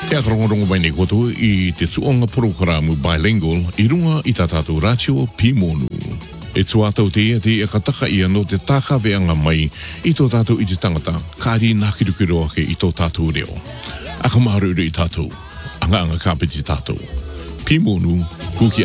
E akarongorongo mai nei koto I te tuonga programa bilingual I runga I tātou ratio Pimonu. E tuatau te ia te e kataka ia no te tākaweanga mai I tō tātou I te tangata, kāri nākirukiru ake I tō tātou reo. Aka maharuru I tātou, anga kāpiti tātou. Pimonu, kuki